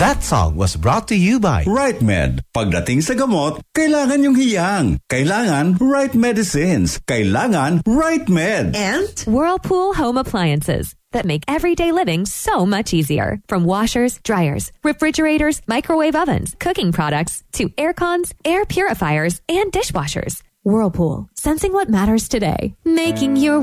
That song was brought to you by Right Med. Pagdating sa gamot, kailangan yung hiyang. Kailangan right medicines. Kailangan Right Med. And Whirlpool Home Appliances that make everyday living so much easier. From washers, dryers, refrigerators, microwave ovens, cooking products, to air cons, air purifiers, and dishwashers. Whirlpool, sensing what matters today. Making your